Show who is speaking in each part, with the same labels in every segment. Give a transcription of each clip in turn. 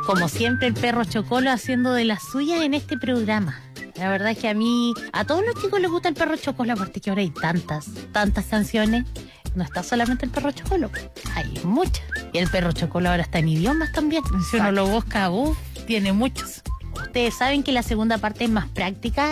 Speaker 1: Como siempre, el perro Chocolo haciendo de las suyas en este programa. La verdad es que a todos los chicos les gusta el perro Chocolo, aparte que ahora hay tantas canciones. No está solamente el perro Chocolo, hay muchas. Y el perro Chocolo ahora está en idiomas también. Si uno lo busca, tiene muchos. Ustedes saben que la segunda parte es más práctica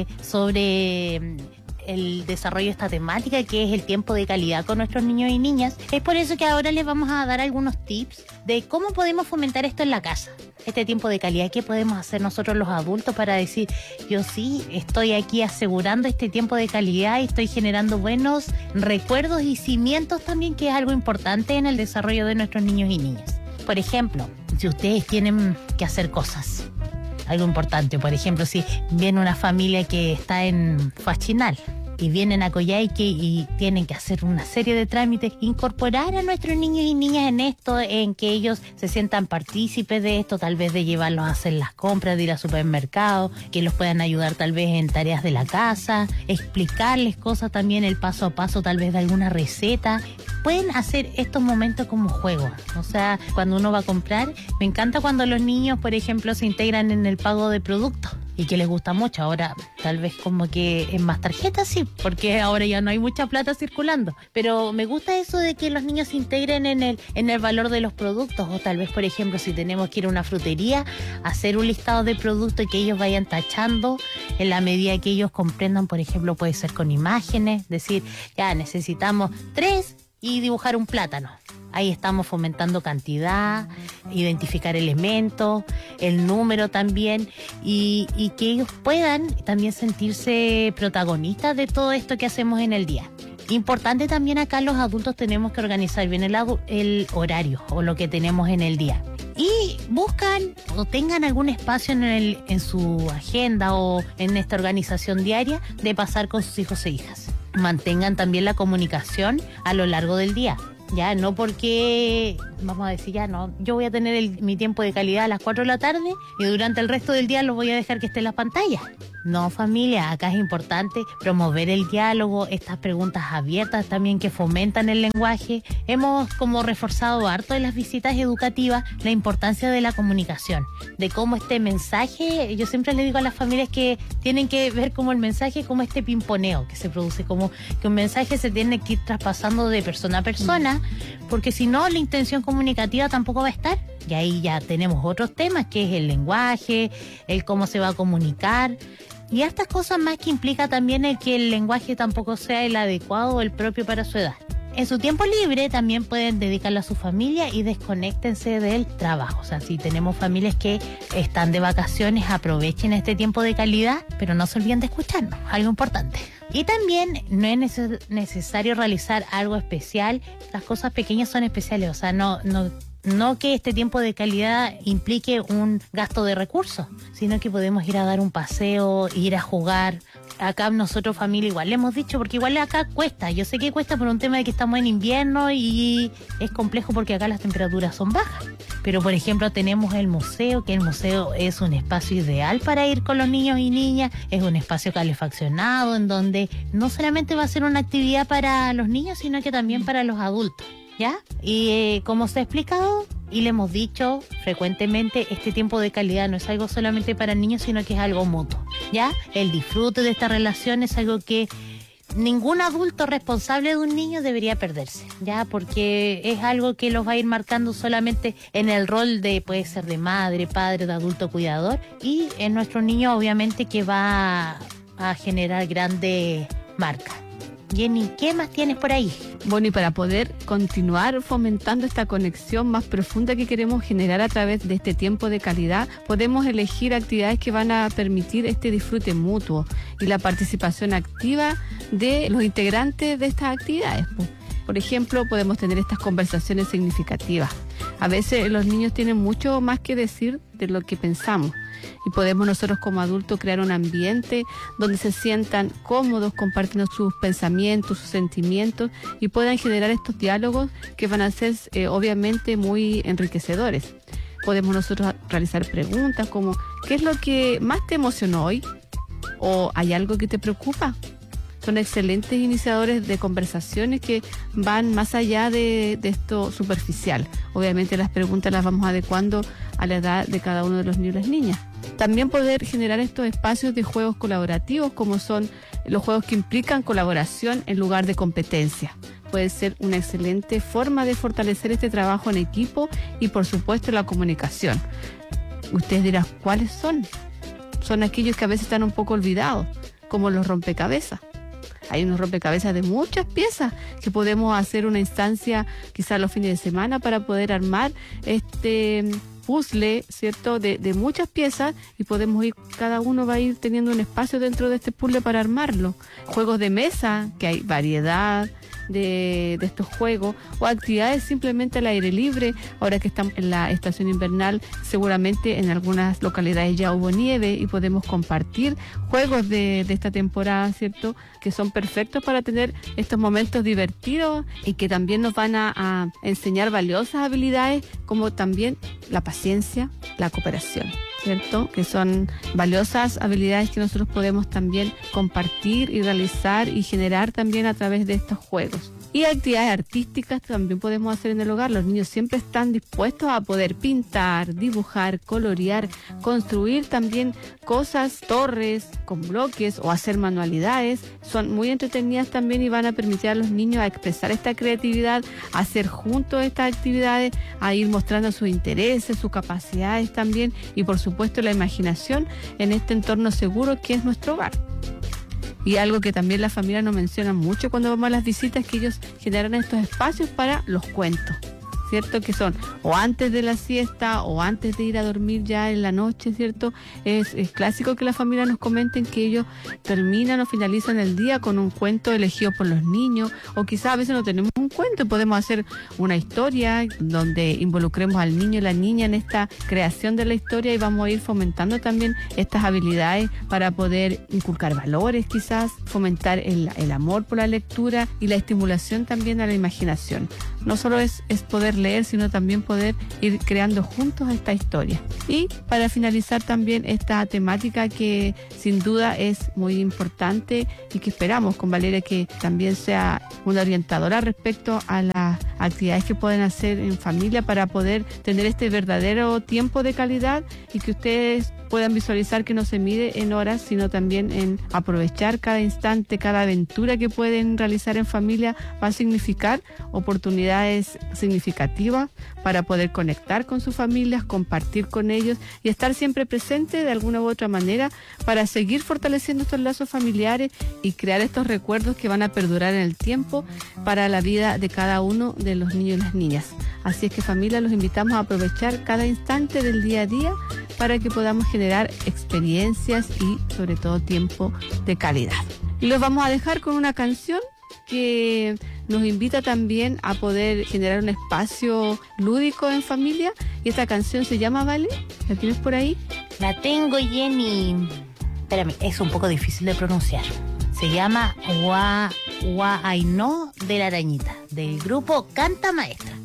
Speaker 1: sobre el desarrollo de esta temática, que es el tiempo de calidad con nuestros niños y niñas. Es por eso que ahora les vamos a dar algunos tips de cómo podemos fomentar esto en la casa. Este tiempo de calidad, ¿qué podemos hacer nosotros los adultos para decir, yo sí estoy aquí asegurando este tiempo de calidad y estoy generando buenos recuerdos y cimientos también, que es algo importante en el desarrollo de nuestros niños y niñas? Por ejemplo, si ustedes tienen que hacer cosas, algo importante, por ejemplo, si viene una familia que está en Fachinal y vienen a Coyhaique y tienen que hacer una serie de trámites, incorporar a nuestros niños y niñas en esto, en que ellos se sientan partícipes de esto, tal vez de llevarlos a hacer las compras, de ir al supermercado, que los puedan ayudar tal vez en tareas de la casa, explicarles cosas también, el paso a paso tal vez de alguna receta. Pueden hacer estos momentos como juego. O sea, cuando uno va a comprar, me encanta cuando los niños, por ejemplo, se integran en el pago de productos y que les gusta mucho. Ahora, tal vez como que en más tarjetas, sí, porque ahora ya no hay mucha plata circulando. Pero me gusta eso de que los niños se integren en el valor de los productos. O tal vez, por ejemplo, si tenemos que ir a una frutería, hacer un listado de productos y que ellos vayan tachando en la medida que ellos comprendan. Por ejemplo, puede ser con imágenes, decir, ya necesitamos 3 y dibujar un plátano. Ahí estamos fomentando cantidad, identificar elementos, el número también, y que ellos puedan también sentirse protagonistas de todo esto que hacemos en el día. Importante también acá, los adultos tenemos que organizar bien el horario o lo que tenemos en el día. Y buscan o tengan algún espacio en su agenda o en esta organización diaria de pasar con sus hijos e hijas. Mantengan también la comunicación a lo largo del día. Ya, no porque, vamos a decir, ya no, yo voy a tener mi tiempo de calidad a las 4 de la tarde y durante el resto del día lo voy a dejar que esté en las pantallas. No, familia, acá es importante promover el diálogo, estas preguntas abiertas también que fomentan el lenguaje. Hemos como reforzado harto en las visitas educativas la importancia de la comunicación, de cómo este mensaje, yo siempre les digo a las familias que tienen que ver como el mensaje, como este pimponeo que se produce, como que un mensaje se tiene que ir traspasando de persona a persona, porque si no, la intención comunicativa tampoco va a estar. Y ahí ya tenemos otros temas, que es el lenguaje, el cómo se va a comunicar, y estas cosas más que implica también el que el lenguaje tampoco sea el adecuado o el propio para su edad. En su tiempo libre también pueden dedicarlo a su familia y desconéctense del trabajo. O sea, si tenemos familias que están de vacaciones, aprovechen este tiempo de calidad, pero no se olviden de escucharnos, algo importante. Y también no es necesario realizar algo especial, las cosas pequeñas son especiales, o sea, no que este tiempo de calidad implique un gasto de recursos, sino que podemos ir a dar un paseo, ir a jugar. Acá nosotros, familia, igual le hemos dicho, porque igual acá cuesta. Yo sé que cuesta por un tema de que estamos en invierno y es complejo porque acá las temperaturas son bajas. Pero, por ejemplo, tenemos el museo, que el museo es un espacio ideal para ir con los niños y niñas. Es un espacio calefaccionado en donde no solamente va a ser una actividad para los niños, sino que también para los adultos. ¿Ya? Y como se ha explicado y le hemos dicho frecuentemente, este tiempo de calidad no es algo solamente para niños, sino que es algo mutuo, ¿ya? El disfrute de esta relación es algo que ningún adulto responsable de un niño debería perderse, ¿ya? Porque es algo que los va a ir marcando solamente en el rol de, puede ser de madre, padre, de adulto cuidador, y en nuestro niño obviamente que va a generar grandes marcas. Jenny, ¿qué más tienes por ahí?
Speaker 2: Bueno, y para poder continuar fomentando esta conexión más profunda que queremos generar a través de este tiempo de calidad, podemos elegir actividades que van a permitir este disfrute mutuo y la participación activa de los integrantes de estas actividades. Por ejemplo, podemos tener estas conversaciones significativas. A veces los niños tienen mucho más que decir de lo que pensamos y podemos nosotros como adultos crear un ambiente donde se sientan cómodos compartiendo sus pensamientos, sus sentimientos y puedan generar estos diálogos que van a ser obviamente muy enriquecedores. Podemos nosotros realizar preguntas como ¿qué es lo que más te emocionó hoy? ¿O hay algo que te preocupa? son excelentes iniciadores de conversaciones que van más allá de esto superficial. Obviamente las preguntas las vamos adecuando a la edad de cada uno de los niños y las niñas. También poder generar estos espacios de juegos colaborativos, como son los juegos que implican colaboración en lugar de competencia. Puede ser una excelente forma de fortalecer este trabajo en equipo y, por supuesto, la comunicación. Ustedes dirán, ¿cuáles son? Son aquellos que a veces están un poco olvidados, como los rompecabezas. Hay unos rompecabezas de muchas piezas que podemos hacer una instancia quizás los fines de semana para poder armar este puzzle, ¿cierto? De muchas piezas, y podemos ir, cada uno va a ir teniendo un espacio dentro de este puzzle para armarlo. Juegos de mesa, que hay variedad de estos juegos, o actividades simplemente al aire libre. Ahora que estamos en la estación invernal, seguramente en algunas localidades ya hubo nieve y podemos compartir juegos de esta temporada, ¿cierto? Que son perfectos para tener estos momentos divertidos y que también nos van a enseñar valiosas habilidades, como también la paciencia, la cooperación, ¿cierto? Que son valiosas habilidades que nosotros podemos también compartir y realizar y generar también a través de estos juegos. Y actividades artísticas también podemos hacer en el hogar. Los niños siempre están dispuestos a poder pintar, dibujar, colorear, construir también cosas, torres con bloques, o hacer manualidades. Son muy entretenidas también y van a permitir a los niños a expresar esta creatividad, a hacer juntos estas actividades, a ir mostrando sus intereses, sus capacidades también, y por supuesto la imaginación en este entorno seguro que es nuestro hogar. Y algo que también la familia nos menciona mucho cuando vamos a las visitas, que ellos generan estos espacios para los cuentos, ¿cierto? Que son o antes de la siesta o antes de ir a dormir ya en la noche, ¿cierto? Es clásico que la familia nos comenten que ellos terminan o finalizan el día con un cuento elegido por los niños, o quizás a veces no tenemos un cuento y podemos hacer una historia donde involucremos al niño y la niña en esta creación de la historia, y vamos a ir fomentando también estas habilidades para poder inculcar valores, quizás fomentar el amor por la lectura y la estimulación también a la imaginación. No solo es poder leer, sino también poder ir creando juntos esta historia. Y para finalizar también esta temática que sin duda es muy importante y que esperamos con Valeria que también sea una orientadora respecto a las actividades que pueden hacer en familia para poder tener este verdadero tiempo de calidad, y que ustedes puedan visualizar que no se mide en horas, sino también en aprovechar cada instante, cada aventura que pueden realizar en familia va a significar oportunidades significativas para poder conectar con sus familias, compartir con ellos y estar siempre presente de alguna u otra manera para seguir fortaleciendo estos lazos familiares y crear estos recuerdos que van a perdurar en el tiempo para la vida de cada uno de los niños y las niñas. Así es que, familia, los invitamos a aprovechar cada instante del día a día para que podamos generar experiencias y sobre todo tiempo de calidad. Y los vamos a dejar con una canción que nos invita también a poder generar un espacio lúdico en familia, y esta canción se llama, ¿vale? ¿La tienes por ahí?
Speaker 1: La tengo, Jenny. Espérame, es un poco difícil de pronunciar. Se llama Wa Ainó de la Arañita, del grupo Canta Maestra.